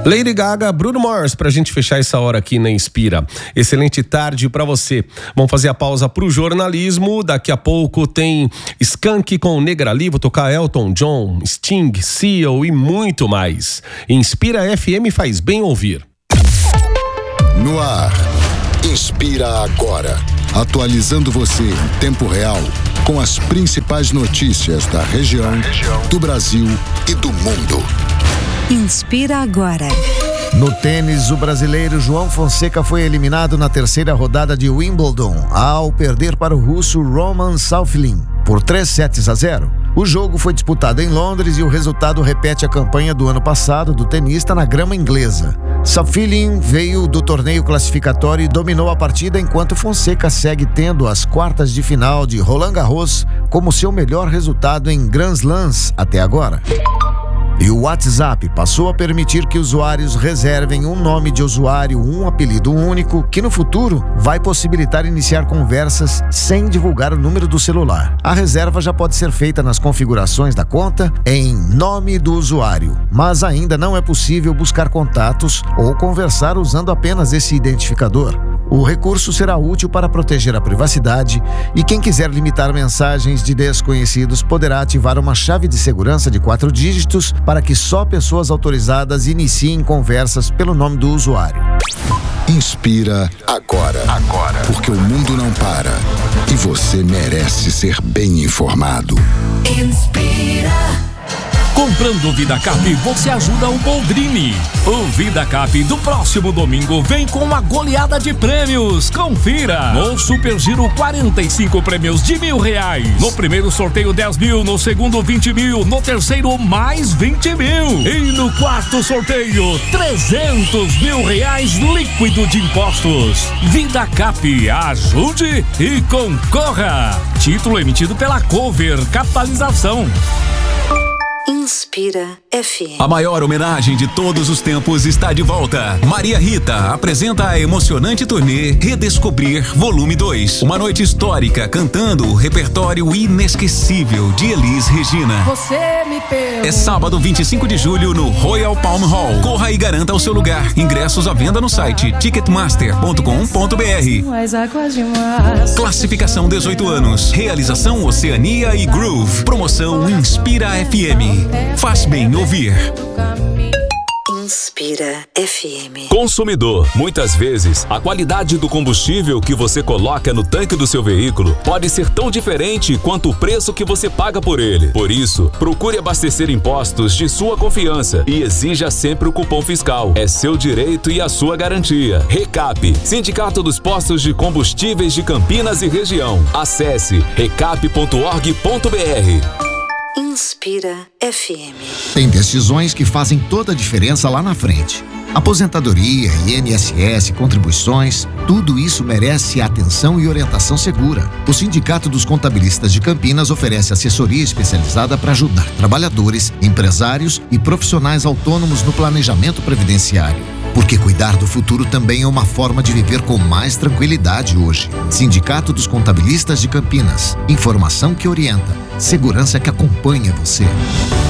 Lady Gaga, Bruno Mars, pra gente fechar essa hora aqui na Inspira. Excelente tarde pra você. Vamos fazer a pausa pro jornalismo. Daqui a pouco tem Skank com Negra Lee, vou tocar Elton John, Sting, Seal e muito mais. Inspira FM faz bem ouvir. No ar, Inspira Agora. Atualizando você em tempo real com as principais notícias da região, do Brasil e do mundo. Inspira Agora. No tênis, o brasileiro João Fonseca foi eliminado na terceira rodada de Wimbledon ao perder para o russo Roman Safiullin por 3-0. O jogo foi disputado em Londres e o resultado repete a campanha do ano passado do tenista na grama inglesa. Safiullin veio do torneio classificatório e dominou a partida, enquanto Fonseca segue tendo as quartas de final de Roland Garros como seu melhor resultado em Grand Slams até agora. E o WhatsApp passou a permitir que usuários reservem um nome de usuário, um apelido único, que no futuro vai possibilitar iniciar conversas sem divulgar o número do celular. A reserva já pode ser feita nas configurações da conta em nome do usuário, mas ainda não é possível buscar contatos ou conversar usando apenas esse identificador. O recurso será útil para proteger a privacidade e quem quiser limitar mensagens de desconhecidos poderá ativar uma chave de segurança de 4 dígitos para que só pessoas autorizadas iniciem conversas pelo nome do usuário. Inspira agora. Porque o mundo não para e você merece ser bem informado. Inspira. Comprando o VidaCap, você ajuda o Boldrini. O VidaCap do próximo domingo vem com uma goleada de prêmios. Confira! No Super Giro, 45 prêmios de R$1.000. No primeiro sorteio, 10 mil. No segundo, 20 mil. No terceiro, mais 20 mil. E no quarto sorteio, 300 mil reais líquido de impostos. VidaCap, ajude e concorra. Título emitido pela Cover Capitalização. Inspira FM. A maior homenagem de todos os tempos está de volta. Maria Rita apresenta a emocionante turnê Redescobrir Volume 2. Uma noite histórica cantando o repertório inesquecível de Elis Regina. Você me pergunta. É sábado 25 de julho no Royal Palm Hall. Corra e garanta o seu lugar. Ingressos à venda no site ticketmaster.com.br. Classificação 18 anos. Realização Oceania e Groove. Promoção Inspira FM. Faz bem ouvir. Inspira FM. Consumidor, muitas vezes a qualidade do combustível que você coloca no tanque do seu veículo pode ser tão diferente quanto o preço que você paga por ele. Por isso, procure abastecer em postos de sua confiança e exija sempre o cupom fiscal. É seu direito e a sua garantia. Recap, Sindicato dos Postos de Combustíveis de Campinas e Região. Acesse recap.org.br. Inspira FM. Tem decisões que fazem toda a diferença lá na frente. Aposentadoria, INSS, contribuições, tudo isso merece atenção e orientação segura. O Sindicato dos Contabilistas de Campinas oferece assessoria especializada para ajudar trabalhadores, empresários e profissionais autônomos no planejamento previdenciário. Porque cuidar do futuro também é uma forma de viver com mais tranquilidade hoje. Sindicato dos Contabilistas de Campinas. Informação que orienta. Segurança que acompanha você.